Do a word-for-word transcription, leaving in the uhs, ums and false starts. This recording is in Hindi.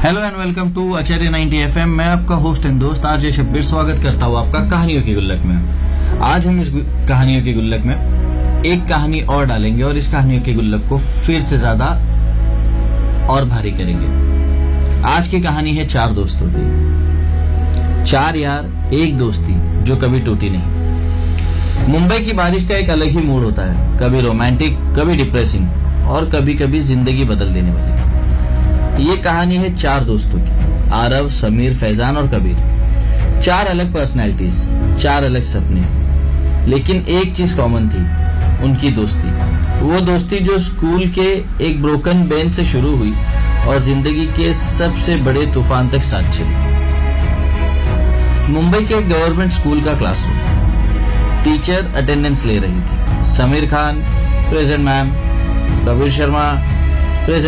Hello and welcome to Acharya ninety F M. मैं आपका होस्ट एंड दोस्त आरजे शब्बीर स्वागत करता हूँ आपका कहानियों की गुल्लक में। आज हम इस कहानियों की गुल्लक में एक कहानी और डालेंगे और इस कहानियों की गुल्लक को फिर से ज्यादा और भारी करेंगे। आज की कहानी है चार दोस्तों की। चार यार, एक दोस्ती जो कभी टूटी नहीं। मुंबई की बारिश का एक अलग ही मूड होता है, कभी रोमांटिक, कभी डिप्रेसिंग और कभी कभी जिंदगी बदल देने वाली। ये कहानी है चार दोस्तों की, आरव, समीर, फैजान और कबीर। चार अलग पर्सनैलिटीज, चार अलग सपने, लेकिन एक चीज कॉमन थी, उनकी दोस्ती। वो दोस्ती जो स्कूल के एक ब्रोकन बेंच से शुरू हुई और जिंदगी के सबसे बड़े तूफान तक साथ चली। मुंबई के गवर्नमेंट स्कूल का क्लासरूम। टीचर अटेंडेंस ले रही थी। Sameer Khan present ma'am, Kabir Sharma